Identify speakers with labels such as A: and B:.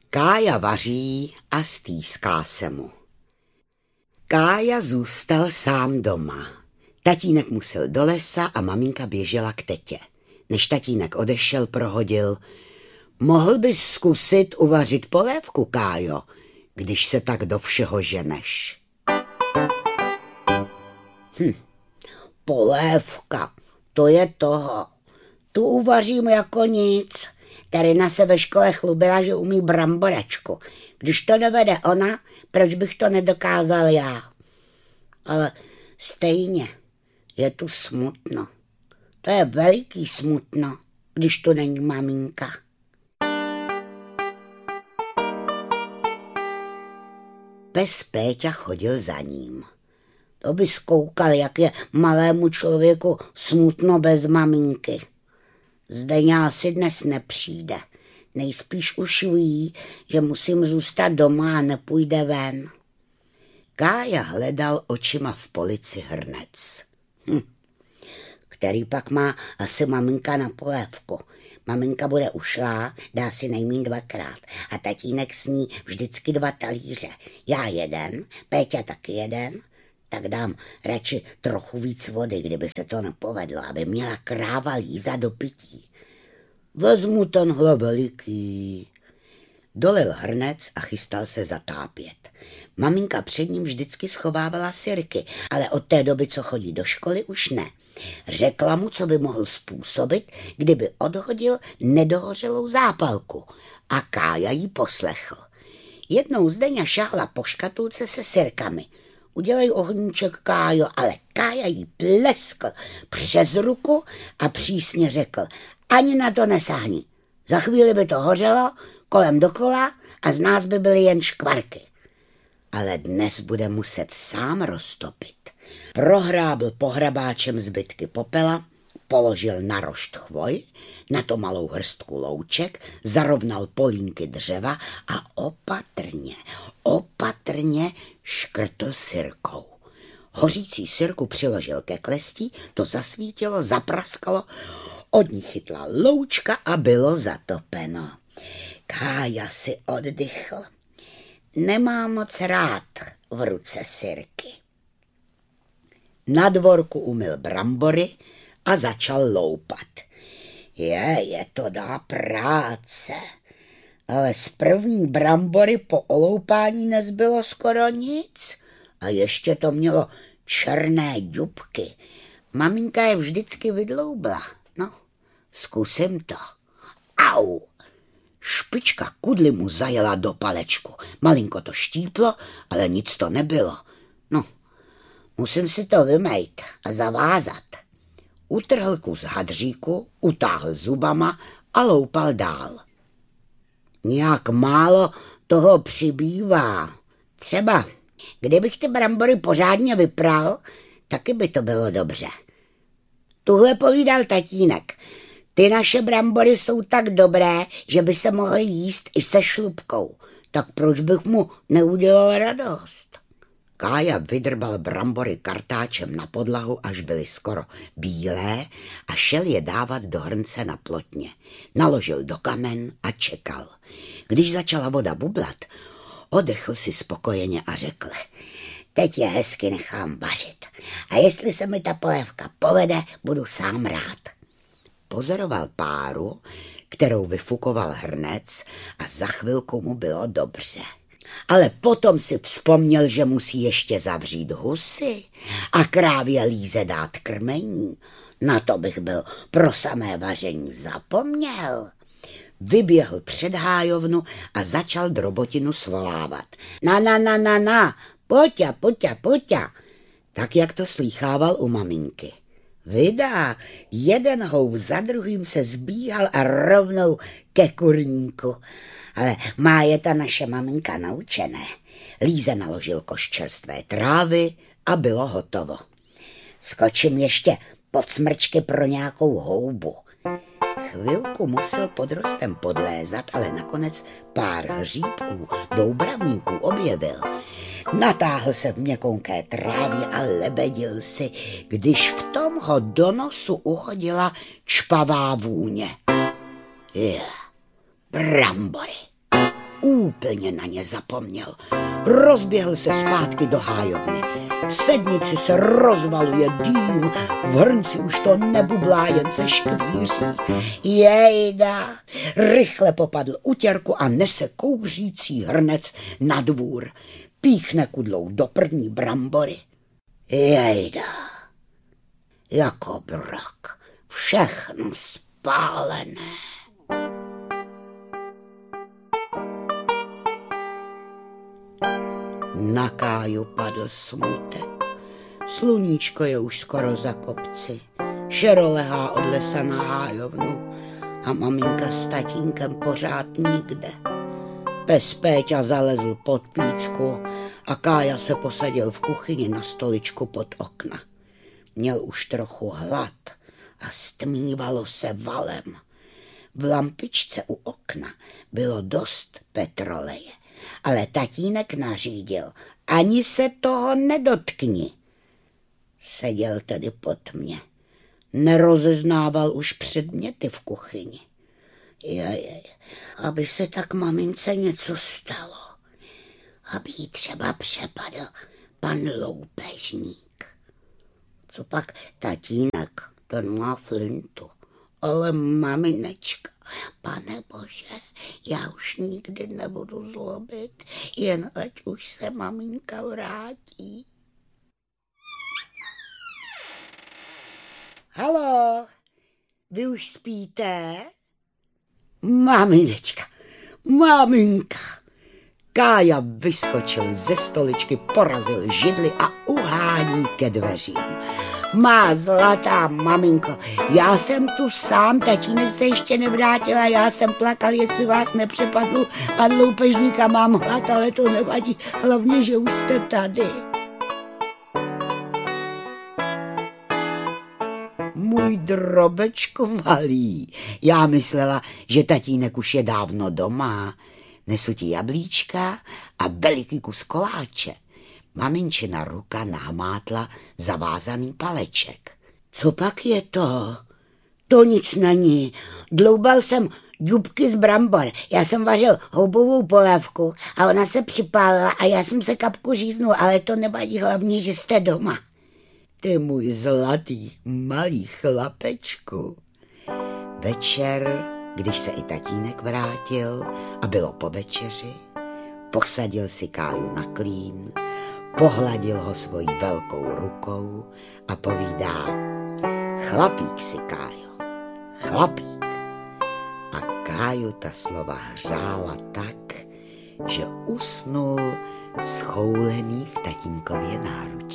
A: Kája vaří a stýská se mu. Kája zůstal sám doma. Tatínek musel do lesa a maminka běžela k tetě. Než tatínek odešel, prohodil: Mohl bys zkusit uvařit polévku, Kájo, když se tak do všeho ženeš.
B: Polévka, to je toho. Tu uvařím jako nic. Terina se ve škole chlubila, že umí bramboračku. Když to dovede ona, proč bych to nedokázal já? Ale stejně je tu smutno. To je veliký smutno, když tu není maminka.
A: Pes Péťa chodil za ním.
B: To by zkoukal, jak je malému člověku smutno bez maminky. Zdeňa asi dnes nepřijde. Nejspíš už ví, že musím zůstat doma a nepůjde ven.
A: Kája hledal očima v polici hrnec.
B: Který pak má asi maminka na polévku. Maminka bude ušlá, dá si nejmín 2krát a tatínek sní vždycky 2 talíře. Já jeden, Péťa taky jeden, tak dám radši trochu víc vody, kdyby se to nepovedlo, aby měla kráva líza do pití.
A: Vezmu tenhle veliký. Dolil hrnec a chystal se zatápět. Maminka před ním vždycky schovávala sirky, ale od té doby, co chodí do školy, už ne. Řekla mu, co by mohl způsobit, kdyby odhodil nedohořelou zápalku. A Kája jí poslechl. Jednou Zdeňa šáhla po škatulce se sirkami. Udělej ohníček, Kájo, ale Kája jí pleskl přes ruku a přísně řekl: Ani na to nesáhni. Za chvíli by to hořelo, kolem dokola a z nás by byly jen škvarky. Ale dnes bude muset sám roztopit. Prohrábl pohrabáčem zbytky popela, položil na rošt chvoj, na to malou hrstku louček, zarovnal polínky dřeva a opatrně škrtl sirkou. Hořící sirku přiložil ke klestí, to zasvítilo, zapraskalo, od ní chytla loučka a bylo zatopeno. Kája si oddychl. Nemá moc rád v ruce sirky. Na dvorku umyl brambory a začal loupat. Je to dá práce, ale z první brambory po oloupání nezbylo skoro nic a ještě to mělo černé ďubky. Maminka je vždycky vydloubla. No, zkusím to. Au! Špička kudly mu zajela do palečku. Malinko to štíplo, ale nic to nebylo. No, musím si to vymejt a zavázat. Utrhl kus hadříku, utáhl zubama a loupal dál. Nějak málo toho přibývá. Třeba, kdybych ty brambory pořádně vypral, taky by to bylo dobře. Tuhle povídal tatínek. Ty naše brambory jsou tak dobré, že by se mohly jíst i se šlupkou. Tak proč bych mu neudělal radost? Kája vydrbal brambory kartáčem na podlahu, až byly skoro bílé a šel je dávat do hrnce na plotně. Naložil do kamen a čekal. Když začala voda bublat, odechl si spokojeně a řekl: Teď je hezky nechám vařit. A jestli se mi ta polévka povede, budu sám rád. Pozoroval páru, kterou vyfukoval hrnec a za chvilku mu bylo dobře. Ale potom si vzpomněl, že musí ještě zavřít husy a krávě Líze dát krmení. Na to bych byl pro samé vaření zapomněl. Vyběhl před hájovnu a začal drobotinu svolávat. Na, Poťa. Tak, jak to slýchával u maminky. Vydá, jeden houf za druhým se zbíhal a rovnou ke kurníku. Ale má je ta naše maminka naučené. Líze naložil koš čerstvé trávy a bylo hotovo. Skočím ještě pod smrčky pro nějakou houbu. Chvilku musel pod rostem podlézat, ale nakonec pár hříbků, doubravníků objevil. Natáhl se v měkouké trávě a lebedil si, když v tom ho do nosu uhodila čpavá vůně. Brambory. úplně na ně zapomněl. Rozběhl se zpátky do hájovny. V sednici se rozvaluje dým, v hrnci už to nebublá, jen se škvíří. Jejda, rychle popadl utěrku a nese kouřící hrnec na dvůr. Píchne kudlou do první brambory. Jejda, jako brak, všechno spálené. Na Káju padl smutek. Sluníčko je už skoro za kopci. Šero lehá od lesa na hájovnu a maminka s tatínkem pořád nikde. Pes Péťa zalezl pod pícku a Kája se posadil v kuchyni na stoličku pod okna. Měl už trochu hlad a stmívalo se valem. V lampičce u okna bylo dost petroleje, ale tatínek nařídil, ani se toho nedotkni. Seděl tedy pod mě. Nerozeznával už předměty v kuchyni. Aby se tak mamince něco stalo. Aby jí třeba přepadl pan loupežník. Co pak tatínek, ten má flintu. Ale maminečka, pane bože, já už nikdy nebudu zlobit, jen ať už se maminka vrátí. Haló, vy už spíte? Maminečka, maminka. Kája vyskočil ze stoličky, porazil židli a uhání ke dveřím. Má zlatá maminko, já jsem tu sám, tatínek se ještě nevrátil a já jsem plakal, jestli vás nepřepadl pan loupežník a mám hlad, ale to nevadí, hlavně, že už jste tady. Můj drobečku malý, já myslela, že tatínek už je dávno doma. Nesu ti jablíčka a veliký kus koláče. Maminčina ruka nahmátla zavázaný paleček. Co pak je to? To nic není. Dloubal jsem dubky z brambor. Já jsem vařil houbovou polévku a ona se připálila a já jsem se kapku říznul, ale to nevadí, hlavně, že jste doma. Ty můj zlatý malý chlapečku. Večer, když se i tatínek vrátil a bylo po večeři, posadil si Káju na klín, pohladil ho svojí velkou rukou a povídá: chlapík si, Kájo, chlapík. A Káju ta slova hřála tak, že usnul schoulený v tatínkově náručí.